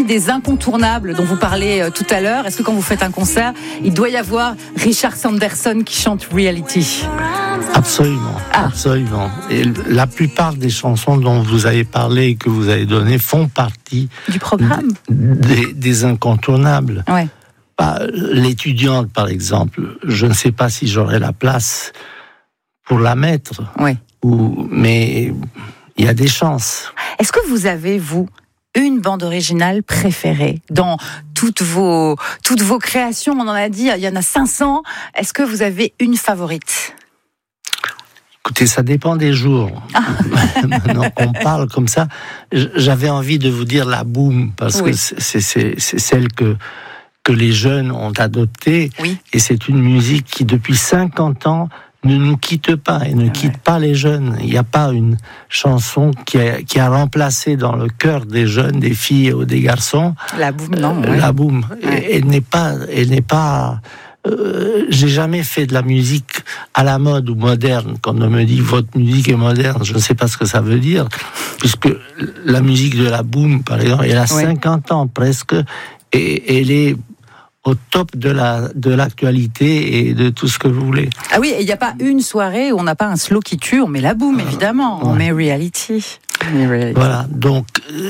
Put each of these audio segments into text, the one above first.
des incontournables dont vous parlez tout à l'heure? Est-ce que quand vous faites un concert, il doit y avoir Richard Sanderson qui chante Reality? Absolument, absolument. Et la plupart des chansons dont vous avez parlé et que vous avez données font partie du programme des incontournables. Ouais. L'étudiante, par exemple, je ne sais pas si j'aurai la place pour la mettre, ouais. Mais il y a des chances. Est-ce que vous avez, vous, une bande originale préférée dans toutes vos créations? On en a dit, il y en a 500. Est-ce que vous avez une favorite? Écoutez, ça dépend des jours. Maintenant qu'on parle comme ça, j'avais envie de vous dire la boum, parce que c'est celle que les jeunes ont adoptée. Oui. Et c'est une musique qui, depuis 50 ans, ne nous quitte pas et ne quitte pas les jeunes. Il n'y a pas une chanson qui a remplacé dans le cœur des jeunes, des filles ou des garçons, la boum, non. La boum. Ouais. Elle n'est pas j'ai jamais fait de la musique à la mode ou moderne. Quand on me dit votre musique est moderne, je ne sais pas ce que ça veut dire, puisque la musique de la boum, par exemple, elle a 50 ans presque, et elle est au top de l'actualité et de tout ce que vous voulez. Ah oui, il n'y a pas une soirée où on n'a pas un slow qui tue, on met la boum, évidemment, on met Reality. Voilà, donc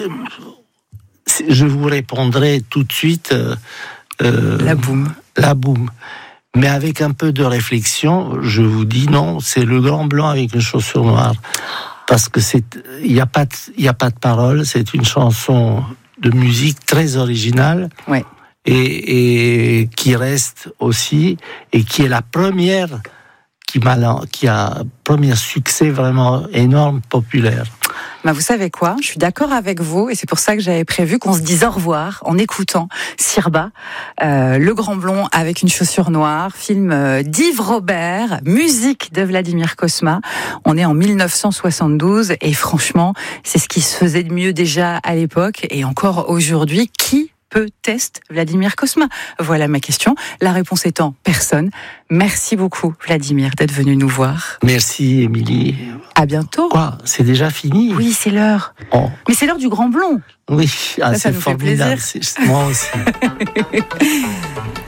je vous répondrai tout de suite la boum. La boum. Mais avec un peu de réflexion, je vous dis non, c'est Le Grand Blanc avec une chaussure noire. Parce que il n'y a pas de paroles, c'est une chanson de musique très originale. Ouais. Et qui reste aussi, et qui est la première qui a premier succès vraiment énorme, populaire. Ben vous savez quoi, je suis d'accord avec vous, et c'est pour ça que j'avais prévu qu'on se dise au revoir en écoutant Sirba, Le Grand Blond avec une chaussure noire, film d'Yves Robert, musique de Vladimir Cosma. On est en 1972 et franchement, c'est ce qui se faisait de mieux déjà à l'époque et encore aujourd'hui. Qui peut-être Vladimir Cosma? Voilà ma question. La réponse étant personne. Merci beaucoup, Vladimir, d'être venu nous voir. Merci, Émilie. À bientôt. Quoi? C'est déjà fini? Oui, c'est l'heure. Oh. Mais c'est l'heure du Grand Blond. Oui, ça c'est nous formidable. fait plaisir. Moi aussi.